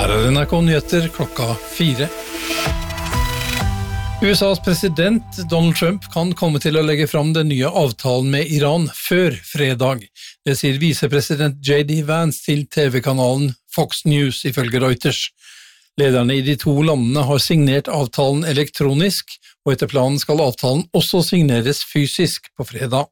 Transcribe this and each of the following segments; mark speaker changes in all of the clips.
Speaker 1: Her NRK Nyheter klokka 4. USAs president Donald Trump kan komme til å legge fram den nye avtalen med Iran før fredag. Det sier visepresident J.D. Vance til TV-kanalen Fox News ifølge Reuters. Lederne i de to landene har signert avtalen elektronisk, og etter planen skal avtalen også signeres fysisk på fredag.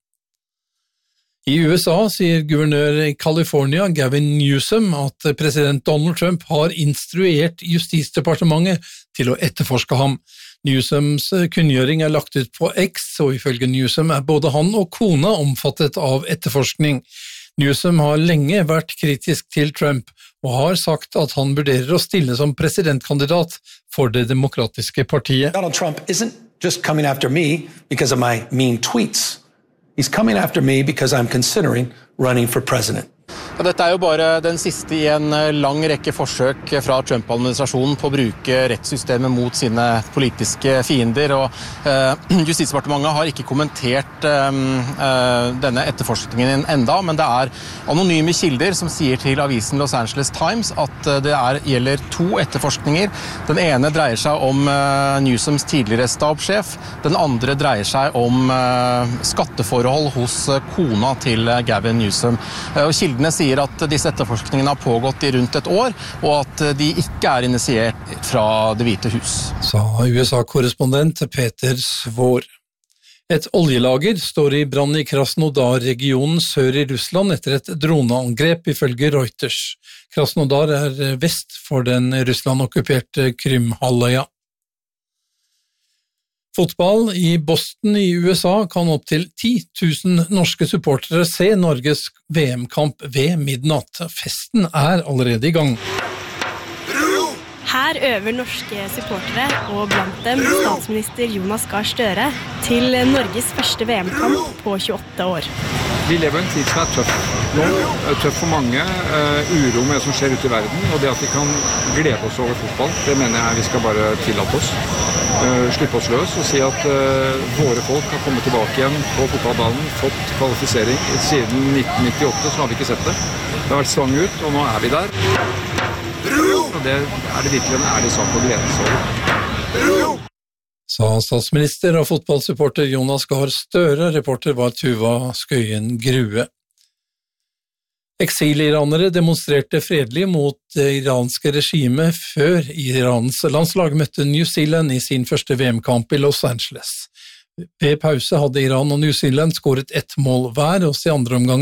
Speaker 1: I USA sier guvernør i California, Gavin Newsom, at president Donald Trump har instruert Justisdepartementet til å etterforske ham. Newsoms kunngjøring er lagt ut på X, og ifølge Newsom er både han og kona omfattet av etterforskning. Newsom har lenge vært kritisk til Trump, og har sagt at han vurderer å stille som presidentkandidat for det demokratiske partiet.
Speaker 2: Donald Trump isn't just coming after me because of my mean tweets. He's coming after me because I'm considering running for president.
Speaker 3: Ja, dette er jo bare den siste i en lang rekke forsøk fra Trump-administrasjonen på å bruke rettssystemet mot sine politiske fiender, og Justisdepartementet har ikke kommentert denne etterforskningen enda, men det er anonyme kilder som sier til avisen Los Angeles Times at det gjelder to etterforskninger. Den ene dreier seg om Newsoms tidligere stabssjef, den andre dreier seg om skatteforhold hos kona til Gavin Newsom. Og kildene sier at disse etterforskningene har pågått i rundt et år, og at de ikke er initiert fra Det hvite hus.
Speaker 1: Sa USA-korrespondent Peter Svår. Et oljelager står i brann i Krasnodar-regionen sør i Russland etter et droneangrep ifølge Reuters. Krasnodar er vest for den Russland-okkuperte Krymhalvøya. Fotball i Boston i USA kan opp til 10 000 norske supportere se Norges VM-kamp ved midnatt. Festen er allerede i gang.
Speaker 4: Her øver norske supportere, og blant dem statsminister Jonas Gahr Støre, til Norges første VM-kamp på 28 år.
Speaker 5: Vi lever en tid som er tøff nå, tøff for mange, uro med det som skjer ute i verden, og det at vi kan glede oss over fotball, det mener jeg vi skal bare tillate oss. Slippe oss løs og si at våre folk har kommet tilbake igjen på fotballbanen, fått kvalifisering. Siden 1998 så har vi ikke sett det. Det har vært svang ut, og nå er vi der. Og det er det virkelig en ærlig sak å glede seg over.
Speaker 1: Sa statsminister og fotballsupporter Jonas Gahr Støre, reporter var Tuva Skøyen Grue. Eksiliranere demonstrerte fredelig mot det iranske regimet før Irans landslag møtte New Zealand i sin første VM-kamp i Los Angeles. Ved pause hadde Iran og New Zealand skåret 1 mål hver, og i andre omgang